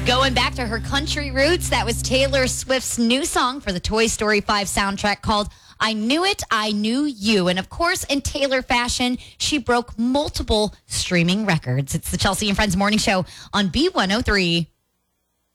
Going back to her country roots, that was Taylor Swift's new song for the Toy Story 5 soundtrack called I Knew It, I Knew You. And of course, in Taylor fashion, she broke multiple streaming records. It's the Chelsea and Friends Morning Show on B103.